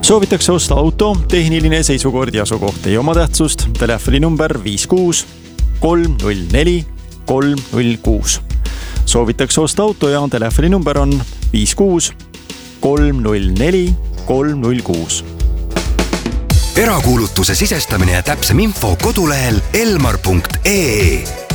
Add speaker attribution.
Speaker 1: Soovitakse osta auto, tehniline seisukord ja asukoht ei oma tähtsust. Telefoninumber 56 304 306. Soovitakse osta auto ja telefoninumber on 56 304 306.
Speaker 2: Erakuulutuse sisestamine ja täpsem info kodulehel elmar.ee.